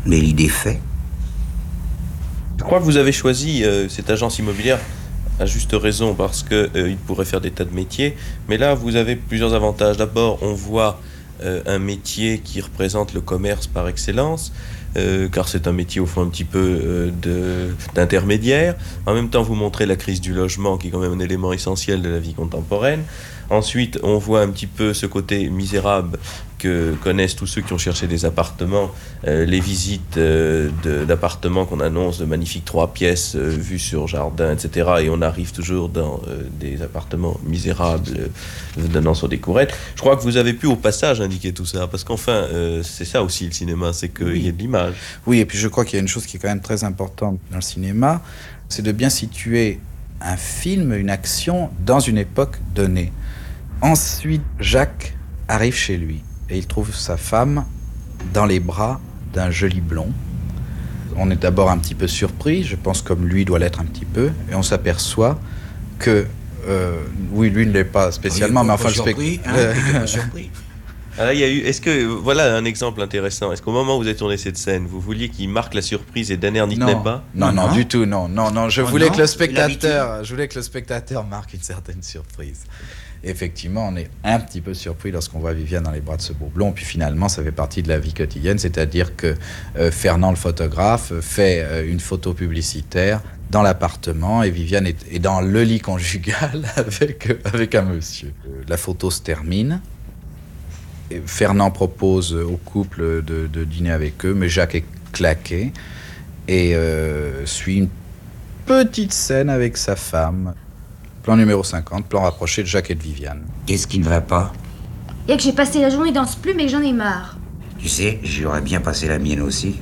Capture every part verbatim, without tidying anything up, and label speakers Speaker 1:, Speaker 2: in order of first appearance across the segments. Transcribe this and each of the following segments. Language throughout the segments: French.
Speaker 1: Mais l'idée fait.
Speaker 2: Je crois que vous avez choisi euh, cette agence immobilière à juste raison parce qu'il euh, pourrait faire des tas de métiers. Mais là, vous avez plusieurs avantages. D'abord, on voit euh, un métier qui représente le commerce par excellence, euh, car c'est un métier au fond un petit peu euh, de, d'intermédiaire. En même temps, vous montrez la crise du logement qui est quand même un élément essentiel de la vie contemporaine. Ensuite, on voit un petit peu ce côté misérable que connaissent tous ceux qui ont cherché des appartements, euh, les visites euh, de, d'appartements qu'on annonce, de magnifiques trois pièces euh, vues sur jardin, et cetera. Et on arrive toujours dans euh, des appartements misérables euh, donnant sur des courettes. Je crois que vous avez pu au passage indiquer tout ça, parce qu'enfin, euh, c'est ça aussi le cinéma, c'est qu'il oui. y ait de l'image.
Speaker 3: Oui, et puis je crois qu'il y a une chose qui est quand même très importante dans le cinéma, c'est de bien situer un film, une action, dans une époque donnée. Ensuite, Jacques arrive chez lui et il trouve sa femme dans les bras d'un joli blond. On est d'abord un petit peu surpris, je pense comme lui doit l'être un petit peu, et on s'aperçoit que, euh, oui, lui ne l'est pas spécialement,
Speaker 1: oui,
Speaker 3: mais enfin
Speaker 1: le spectacle. Hein, surpris.
Speaker 2: Alors, il y a eu, est-ce que, voilà un exemple intéressant, est-ce qu'au moment où vous avez tourné cette scène, vous vouliez qu'il marque la surprise et Daner n'y tenait pas?
Speaker 3: Non, non, non, du tout, non, non, non, je
Speaker 1: oh
Speaker 3: voulais
Speaker 1: non,
Speaker 3: que le spectateur, je voulais que le spectateur marque une certaine surprise. Effectivement, on est un petit peu surpris lorsqu'on voit Viviane dans les bras de ce beau blond, puis finalement, ça fait partie de la vie quotidienne, c'est-à-dire que euh, Fernand, le photographe, fait euh, une photo publicitaire dans l'appartement et Viviane est, est dans le lit conjugal avec, euh, avec un monsieur. Euh, la photo se termine. Et Fernand propose au couple de, de dîner avec eux, mais Jacques est claqué et euh, suit une petite scène avec sa femme. Plan numéro cinquante, plan rapproché de Jacques et de Viviane.
Speaker 1: Qu'est-ce qui ne va pas?
Speaker 4: Il y a que j'ai passé la journée dans ce plume et que j'en ai marre.
Speaker 1: Tu sais, j'aurais bien passé la mienne aussi.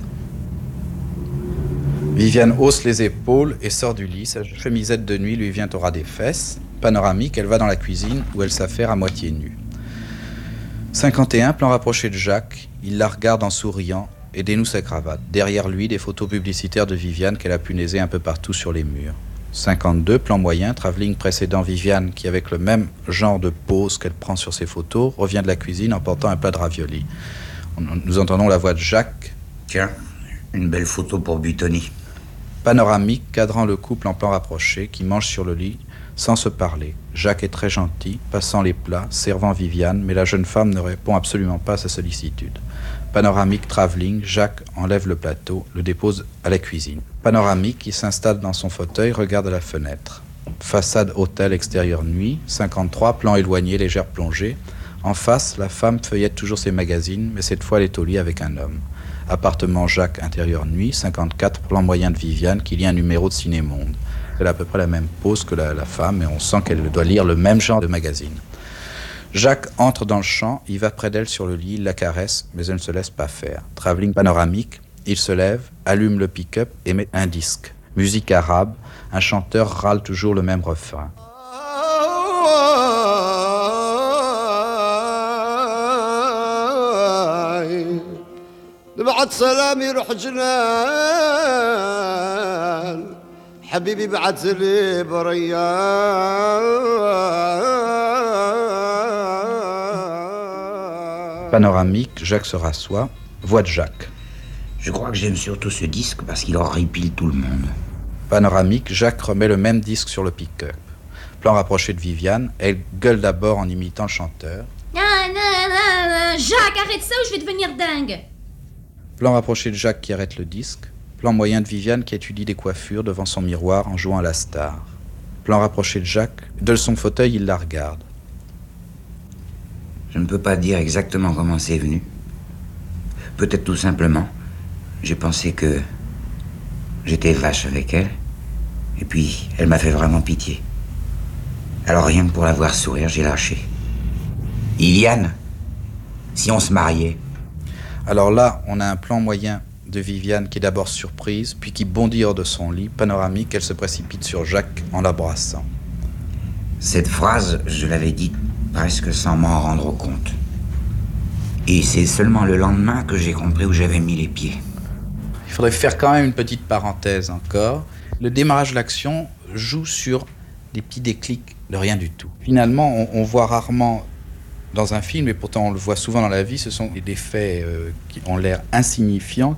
Speaker 3: Viviane hausse les épaules et sort du lit. Sa chemisette de nuit lui vient au ras des fesses. Panoramique, elle va dans la cuisine où elle s'affaire à moitié nue. cinquante et un, plan rapproché de Jacques. Il la regarde en souriant et dénoue sa cravate. Derrière lui, des photos publicitaires de Viviane qu'elle a punaisées un peu partout sur les murs. cinquante-deux, plan moyen, travelling précédent Viviane qui, avec le même genre de pose qu'elle prend sur ses photos, revient de la cuisine en portant un plat de raviolis. Nous entendons la voix de Jacques.
Speaker 1: Tiens, une belle photo pour Buitoni.
Speaker 3: Panoramique, cadrant le couple en plan rapproché qui mange sur le lit sans se parler. Jacques est très gentil, passant les plats, servant Viviane, mais la jeune femme ne répond absolument pas à sa sollicitude. Panoramique, travelling, Jacques enlève le plateau, le dépose à la cuisine. Panoramique, qui s'installe dans son fauteuil, regarde à la fenêtre. Façade hôtel, extérieur nuit, cinquante-trois, plan éloigné, légère plongée. En face, la femme feuillette toujours ses magazines, mais cette fois elle est au lit avec un homme. Appartement Jacques, intérieur nuit, cinquante-quatre, plan moyen de Viviane, qui lit un numéro de Ciné-Monde. Elle a à peu près la même pose que la, la femme, et on sent qu'elle doit lire le même genre de magazine. Jacques entre dans le champ, il va près d'elle sur le lit, il la caresse, mais elle ne se laisse pas faire. Travelling panoramique, il se lève, allume le pick-up et met un disque. Musique arabe, un chanteur râle toujours le même refrain. Panoramique, Jacques se rassoit, voix de Jacques.
Speaker 1: Je crois que j'aime surtout ce disque parce qu'il horripile tout le monde.
Speaker 3: Panoramique, Jacques remet le même disque sur le pick-up. Plan rapproché de Viviane, elle gueule d'abord en imitant le chanteur.
Speaker 4: Non, non, non, non, Jacques, arrête ça ou je vais devenir dingue.
Speaker 3: Plan rapproché de Jacques qui arrête le disque. Plan moyen de Viviane qui étudie des coiffures devant son miroir en jouant à la star. Plan rapproché de Jacques, de son fauteuil, il la regarde.
Speaker 1: Je ne peux pas dire exactement comment c'est venu. Peut-être tout simplement, j'ai pensé que j'étais vache avec elle, et puis elle m'a fait vraiment pitié. Alors rien que pour la voir sourire, j'ai lâché. Viviane, si on se mariait.
Speaker 3: Alors là, on a un plan moyen de Viviane qui est d'abord surprise, puis qui bondit hors de son lit, panoramique, elle se précipite sur Jacques en l'embrassant.
Speaker 1: Cette phrase, je l'avais dite presque sans m'en rendre compte. Et c'est seulement le lendemain que j'ai compris où j'avais mis les pieds.
Speaker 3: Il faudrait faire quand même une petite parenthèse encore. Le démarrage de l'action joue sur des petits déclics de rien du tout. Finalement, on, on voit rarement dans un film, et pourtant on le voit souvent dans la vie, ce sont des faits euh, qui ont l'air insignifiants,